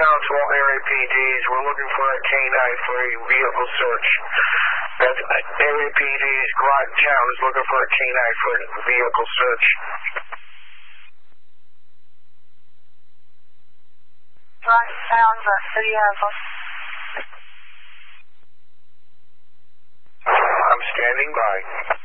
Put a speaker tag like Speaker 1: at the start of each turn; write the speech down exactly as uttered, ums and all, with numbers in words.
Speaker 1: Townsville area P Ds. We're looking for a K nine for a vehicle search. That's area P Ds. Groton Town is looking for a K nine for a vehicle search.
Speaker 2: Groton Town, the city has one.
Speaker 1: I'm standing by.